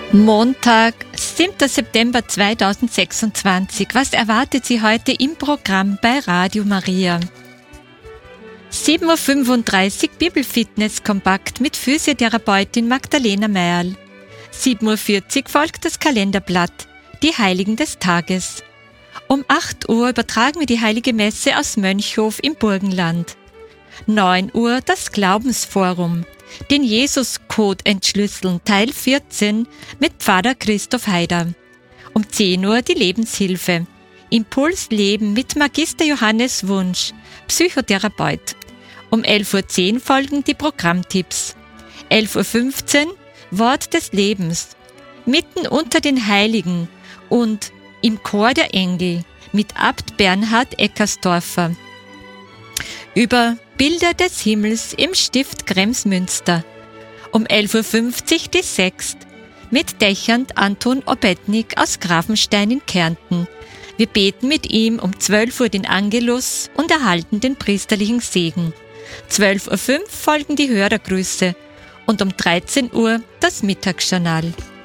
Montag, 7. September 2026. Was erwartet Sie heute im Programm bei Radio Maria? 7.35 Uhr Bibelfitness kompakt mit Physiotherapeutin Magdalena Meierl. 7.40 Uhr folgt das Kalenderblatt, die Heiligen des Tages. Um 8 Uhr übertragen wir die Heilige Messe aus Mönchhof im Burgenland. 9 Uhr das Glaubensforum, den Jesus-Code entschlüsseln, Teil 14 mit Pfarrer Christoph Haider. Um 10 Uhr die Lebenshilfe, Impuls Leben mit Magister Johannes Wunsch, Psychotherapeut. Um 11.10 Uhr folgen die Programmtipps. 11.15 Uhr Wort des Lebens, mitten unter den Heiligen und im Chor der Engel mit Abt Bernhard Eckersdorfer. Über Bilder des Himmels im Stift Kremsmünster. Um 11.50 Uhr die Sext mit Dächernd Anton Obetnik aus Grafenstein in Kärnten. Wir beten mit ihm um 12 Uhr den Angelus und erhalten den priesterlichen Segen. 12.05 Uhr folgen die Hörergrüße und um 13 Uhr das Mittagsjournal.